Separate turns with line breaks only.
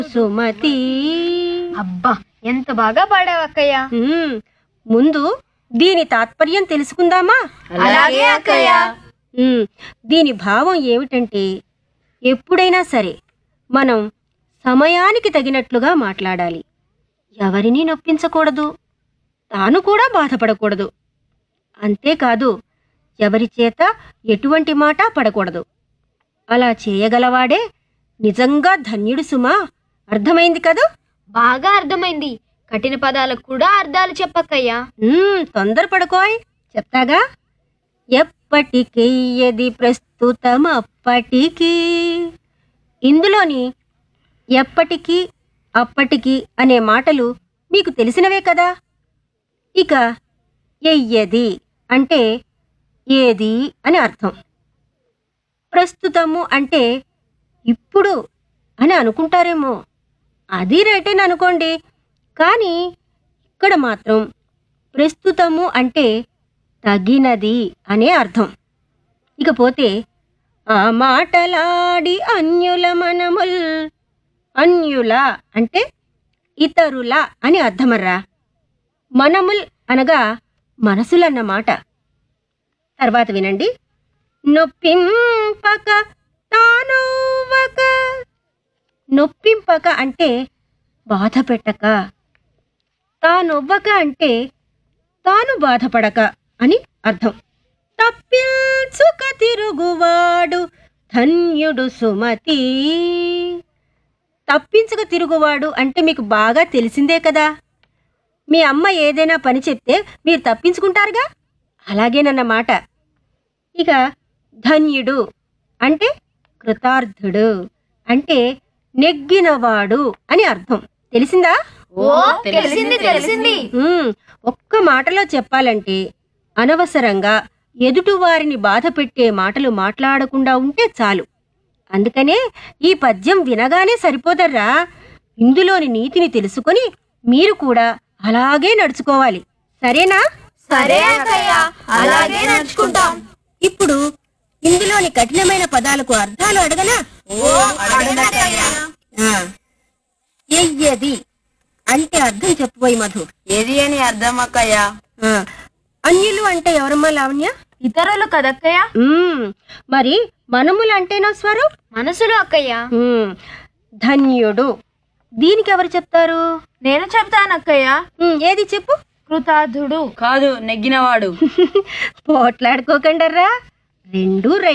సుమతి.
అబ్బా, ఎంత బాగా పాడావు అక్కయ్య.
ముందు దీని తాత్పర్యం తెలుసుకుందామా?
అలాగే అక్కయ్య.
దీని భావం ఏమిటంటే, ఎప్పుడైనా సరే మనం సమయానికి తగినట్లుగా మాట్లాడాలి. ఎవరినీ నొప్పించకూడదు, తాను కూడా బాధపడకూడదు. అంతేకాదు, ఎవరి చేత ఎటువంటి మాట పడకూడదు. అలా చేయగలవాడే నిజంగా ధన్యుడు సుమా. అర్థమైంది కదూ?
బాగా అర్థమైంది. కఠిన పదాలకు కూడా అర్థాలు చెప్పక్కయ్యా.
తొందరపడుకోయ్, చెప్తాగా. ఎప్పటికెయ్యది ప్రస్తుతం అప్పటికి. ఇందులోని ఎప్పటికీ అప్పటికి అనే మాటలు మీకు తెలిసినవే కదా. ఇక ఎయ్యది అంటే ఏది అని అర్థం. ప్రస్తుతము అంటే ఇప్పుడు అని అనుకుంటారేమో, అది రైటేననుకోండి. అనుకోండి. కానీ ఇక్కడ మాత్రం ప్రస్తుతము అంటే తగినది అనే అర్థం. ఇకపోతే ఆ మాటలాడి అన్యుల మనముల్. అన్యుల అంటే ఇతరుల అని అర్థమర్రా. మనముల్ అనగా మనసులన్నమాట. తర్వాత వినండి. నొప్పింపక తానొవ్వక. నొప్పింపక అంటే బాధ పెట్టక, తానొవ్వక అంటే తాను బాధపడక అని అర్థం. తప్పించుక తిరుగువాడు ధన్యుడు సుమతి. తప్పించుక తిరుగువాడు అంటే మీకు బాగా తెలిసిందే కదా. మీ అమ్మ ఏదైనా పని చెప్తే మీరు తప్పించుకుంటారుగా, అలాగేనన్నమాట. ఇక ధన్యుడు అంటే కృతార్థుడు, అంటే నెగ్గినవాడు అని అర్థం. తెలిసిందా?
తెలిసింది.
ఒక్క మాటలో చెప్పాలంటే, అనవసరంగా ఎదుటివారిని బాధ పెట్టే మాటలు మాట్లాడకుండా ఉంటే చాలు. అందుకనే ఈ పద్యం వినగానే సరిపోదర్రా. ఇందులోని నీతిని తెలుసుకొని మీరు కూడా అలాగే నడుచుకోవాలి. సరేనా?
సరే అక్కయ్య, అలాగే నడుచుకుంటాం.
ఇప్పుడు ఇందులోని కఠినమైన పదాలకు అర్థాలు అడగనా? ఎయ్యది అంటే అర్థం చెప్పబోయి మధు.
ఏది అని అర్థం అక్కయ్య.
అన్యులు అంటే ఎవరమ్మా లావణ్య?
ఇతరులు కదక్కయ్య.
మరి మనములు అంటేనో స్వరూప్?
మనసులు అక్కయ్య.
ధన్యుడు దీనికి ఎవరు చెప్తారు?
నేను చెప్తానక్కయ్య.
ఏది చెప్పు.
కృతార్థుడు.
కాదు, నెగ్గినవాడు.
పోట్లాడుకోకండర్రా, రెండూ